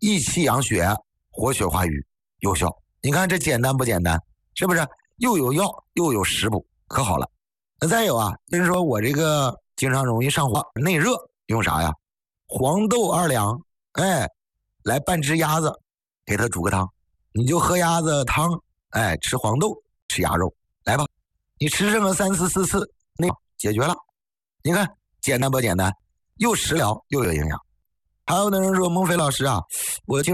益气养血，活血化瘀，有效。你看这简单不简单？是不是？又有药又有食补，可好了。那再有啊，就是说我这个经常容易上火内热，用啥呀？黄豆2两，来半只鸭子，给它煮个汤，你就喝鸭子汤，吃黄豆，吃鸭肉，来吧，你吃这么3次4次，那解决了。你看简单不简单？又食疗又有营养。还有的人说孟非老师啊，我经